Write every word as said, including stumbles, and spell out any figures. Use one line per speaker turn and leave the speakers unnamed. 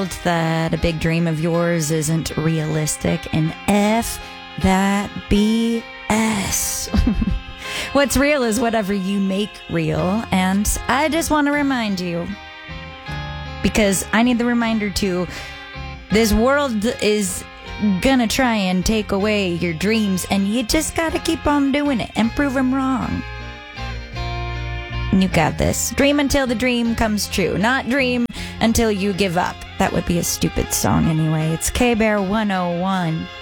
that a big dream of yours isn't realistic, and F that B S. What's real is whatever you make real, and I just want to remind you, because I need the reminder too, this world is gonna try and take away your dreams, and you just gotta keep on doing it and prove them wrong. You got this. Dream until the dream comes true, not dream until you give up. That would be a stupid song anyway. It's K-Bear one oh one.